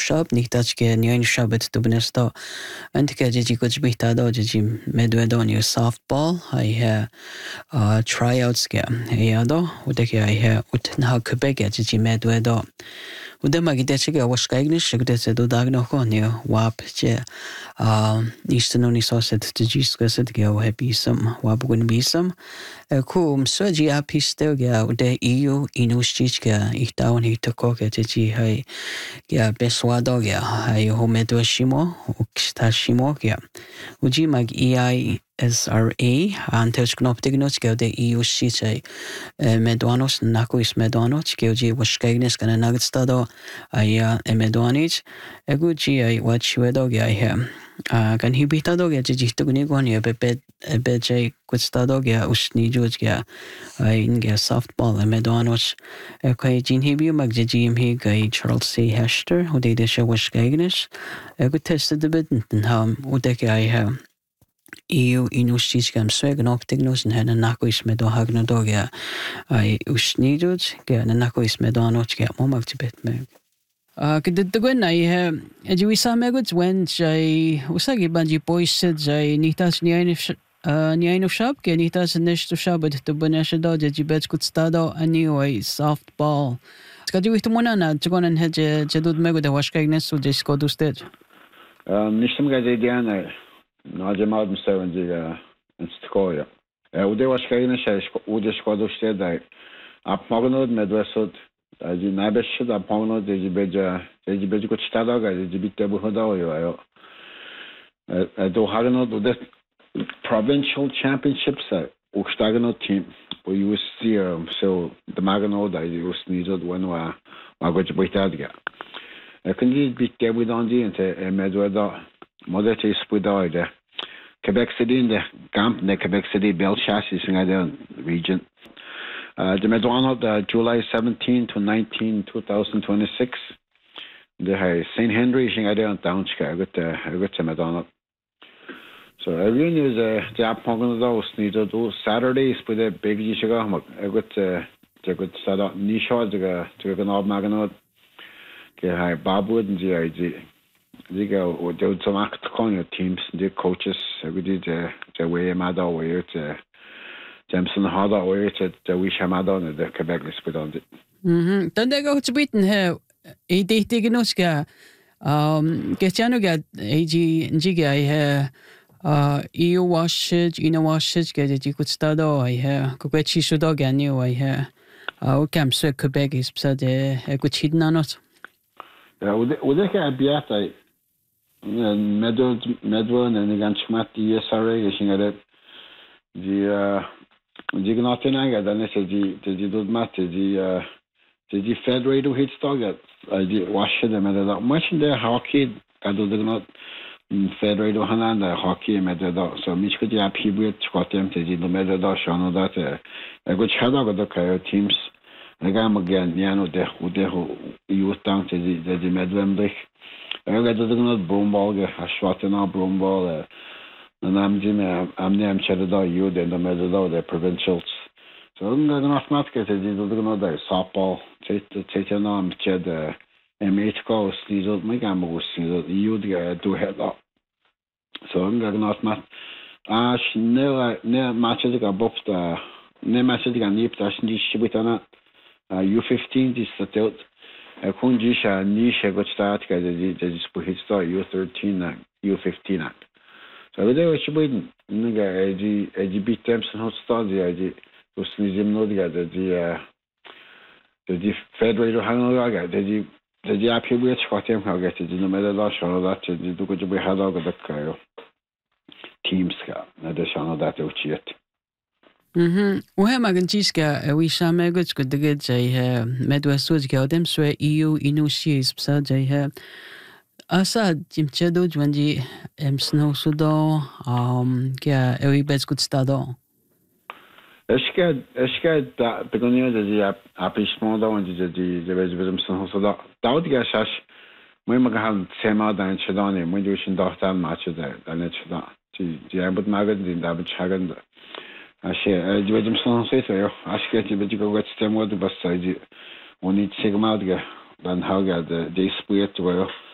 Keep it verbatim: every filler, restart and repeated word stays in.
shab nihtach ke nyain shabet dubnesto antike jiji kuch bihtado jiji medwedo new softball I ha uh, tryouts ke yado udeke I ha utna kubege jiji medwedo udema gidechige washkaignish gidetse do dagno konio wap je uh istano ni soset jiji skaset ge o hebisam wabgun bisam kum soji apistelga ude eu inustichga ihtaun hitokoke jiji hai ya beswado ya hai homedo shimo ukstashimo ya uji mag ei SRA antes knoptignos ge de eu shiche medonos nakuis medonos ge uji washkaignes kana nagstado aya emedonich eguji ai watchwedo ge ai a kan hibitado ge jiji tugni goni be be jay kutstado ge usni juj ge ai inge softball medonos e kai jin hibiu mag jiji mi ge Charles C Hester hu de de washkaignes e gut tested de bitten ham udeke ai ha eu inustichgam swegen optignos en hen nakois med do hagnodogia ai usnidut ge en nakois med anoch ge momag tibet meg a ke de gwen ai he e ju isa megut wen jai usagi banji poiset jai nitas niain niain of shop ge nitas nesh to shop de bonesh do je bet kut stado anyway softball skaju ich mona na tgonen he je jedud megut de washkaignes su je skodustet um nishtem ge diana Najemad Mustavan diga Instakoya. Ude washkaina shesh ude shkodustet da apmagnod medvesod aji nabeshid apmagnod deji beja deji beji kot stada ga deji bitte bu hoda oyo ayo. Do hagnod ude provincial championships ukstagnod team o U S C so the magnod da U S nizod wenwa magoj boitadga. Kundi bitte bu dondi ente medweda modete spudoide Quebec City in the camp in the Quebec City Belfast is in the region. Uh, the Madonna the July seventeenth to nineteenth, twenty twenty-six. The Saint Henry is in the Downska. I got the I got the Madonna. So everyone is a job on those need to do Saturdays with the big Chicago. I got the the good start up Nisha the to the North Maganot. Okay, hi Bobwood and the I G. They go do some act on your teams, the coaches, we did the the way Mada way to Jameson Harder way to the wish Madonna the Quebec is put on it. Mhm. Then they go to Britain here. E de dignoska um getjanuga ag njiga here uh eu washage ina washage get you could start I here kogechi shodo ganyo I here uh kam so Quebec is psade e go chidna not. Ja, ude ke abiata Medward, Medward and the Ganchmat, the S R A, the the Gnatenaga, the Nessa, the Dudmat, the the Federated hit target, the Washer, the Medal, much in their hockey, I do not Federated Hananda, hockey, Medal, so Michka, the Apibut, Scotland, the Medal, Shano, that a good shadow of the Kayo teams. Nagam again, Yano de Udeho, you down to the Medwemlich. I got the not broomball, a Schwartena broomball, and I'm Jimmy, I'm named Cheddar, you, then the Medal, the provincials. So I'm going to not get it, you know, the softball, Tatanam, Cheddar, and eight goals, these old Megamus, you do head up. So I'm going to not match. Ah, never, never matches above the, never matches a nip, that's the Shibitana. Uh, U fifteen is settled. A Kunjisha Nisha got started as a history U thirteen and U fifteen act. So they were waiting. Nigga, a G B temps and hot study. I did was Nizim Nodia, the the Federated Hanoraga, the the Yapi which got him how get it in the middle of that the Duke of Behad of the Cairo teams. Not the Shana that which yet. Mhm. Uhe magantiska we shamegut kudige jai he medwesuz gaudem swe eu inusis psa jai he asa jimchedo jwanji em snow sudo um kya ewi bes gut stado Eske eske da begonia de die apishmo da und die die de bes bes snow sudo daud gashash moi magahan sema da chedane moi dushin dachtan match da da net da die die ambut magad din da bechagan Ashe, die werden so seit ja. Ashe, die wird go get stem what the bus side. Oni sigma de dan hauga de de spurt well.